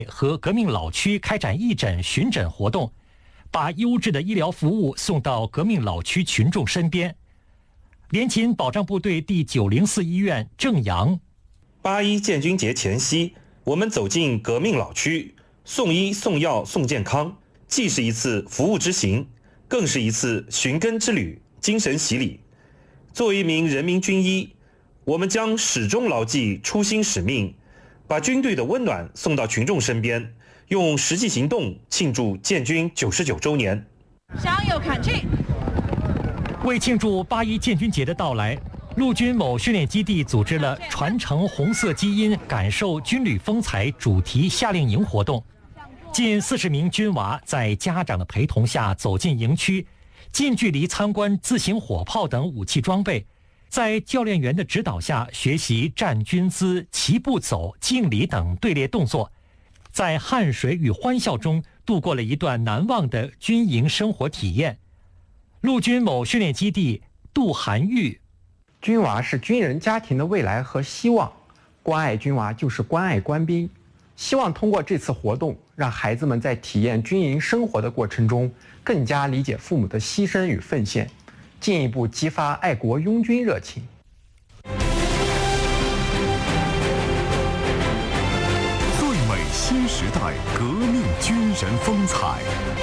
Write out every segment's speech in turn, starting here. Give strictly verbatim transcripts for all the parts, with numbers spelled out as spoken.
和革命老区开展义诊巡诊活动，把优质的医疗服务送到革命老区群众身边。联勤保障部队第九零四医院郑阳， 八一建军节前夕，我们走进革命老区，送医送药送健康，既是一次服务之行，更是一次寻根之旅、精神洗礼。作为一名人民军医，我们将始终牢记初心使命，把军队的温暖送到群众身边，用实际行动庆祝建军九十九周年。 向右看齐。 为庆祝八一建军节的到来，陆军某训练基地组织了传承红色基因、感受军旅风采主题夏令营活动。近四十名军娃在家长的陪同下走进营区，近距离参观自行火炮等武器装备，在教练员的指导下学习站军姿、齐步走、敬礼等队列动作，在汗水与欢笑中度过了一段难忘的军营生活体验。陆军某训练基地杜涵玉， 军娃是军人家庭的未来和希望，关爱军娃就是关爱官兵。希望通过这次活动，让孩子们在体验军营生活的过程中，更加理解父母的牺牲与奉献，进一步激发爱国拥军热情。 最美新时代革命军人风采。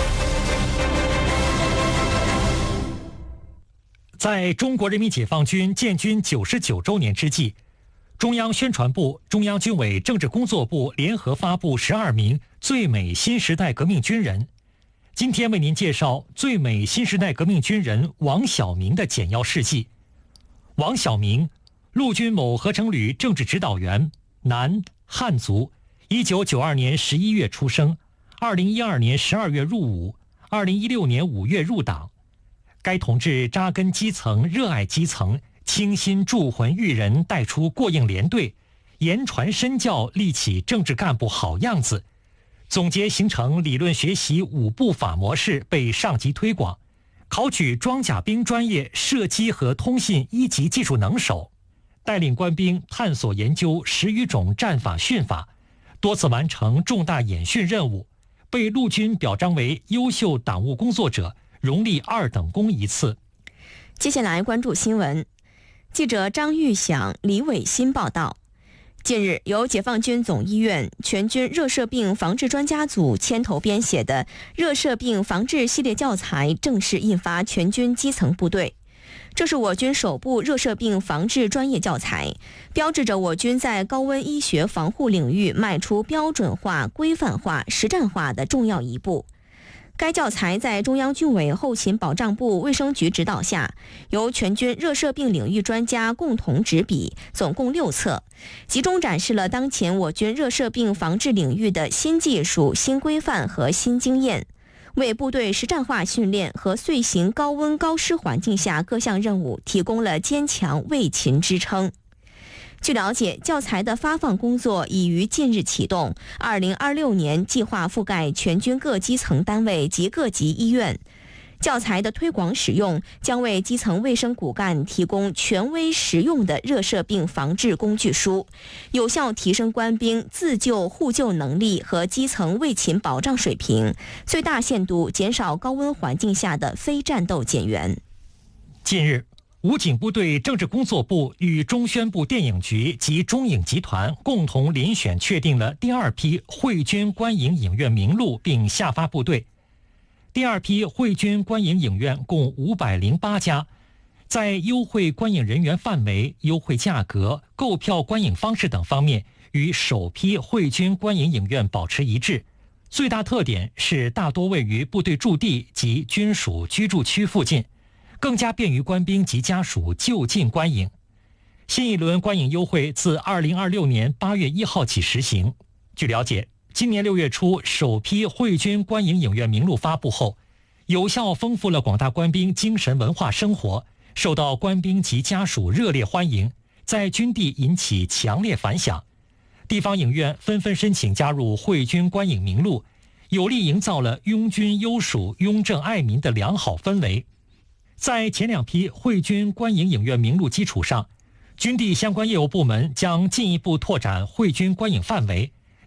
在中国人民解放军建军九十九周年之际，中央宣传部、中央军委政治工作部联合发布十二名最美新时代革命军人。今天为您介绍最美新时代革命军人王晓明的简要事迹。王晓明，陆军某合成旅政治指导员，男，汉族，一九九二年十一月出生，二零一二年十二月入伍，二零一六年五月入党。该同志扎根基层，热爱基层，倾心铸魂育人，带出过硬连队，言传身教，立起政治干部好样子。总结形成理论学习五步法模式，被上级推广，考取装甲兵专业射击和通信一级技术能手，带领官兵探索研究十余种战法训法，多次完成重大演训任务，被陆军表彰为优秀党务工作者，荣立二等功一次。 接下来关注新闻，记者张玉响、李伟新报道。近日，由解放军总医院全军热射病防治专家组牵头编写的热射病防治系列教材正式印发全军基层部队。这是我军首部热射病防治专业教材，标志着我军在高温医学防护领域迈出标准化、规范化、实战化的重要一步。该教材在中央军委后勤保障部卫生局指导下，由全军热射病领域专家共同执笔，总共六册，集中展示了当前我军热射病防治领域的新技术、新规范和新经验，为部队实战化训练和遂行高温高湿环境下各项任务提供了坚强卫勤支撑。据了解，教材的发放工作已于近日启动，二零二六年计划覆盖全军各基层单位及各级医院。教材的推广使用将为基层卫生骨干提供权威实用的热射病防治工具书，有效提升官兵自救互救能力和基层卫勤保障水平，最大限度减少高温环境下的非战斗减员。 近日，武警部队政治工作部与中宣部电影局及中影集团共同遴选确定了第二批汇军观影影院名录，并下发部队。第二批汇军观影影院共五百零八家，在优惠观影人员范围、优惠价格、购票观影方式等方面与首批汇军观影影院保持一致。最大特点是大多位于部队驻地及军属居住区附近，更加便于官兵及家属就近观影。新一轮观影优惠自二零二六年八月一号起实行。据了解，今年六月初首批汇军观影影院名录发布后，有效丰富了广大官兵精神文化生活，受到官兵及家属热烈欢迎，在军地引起强烈反响。地方影院纷纷申请加入汇军观影名录，有力营造了拥军优属、拥政爱民的良好氛围。在前两批汇军观影影院名录基础上，军地相关业务部门将进一步拓展汇军观影范围，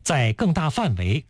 在更大范围、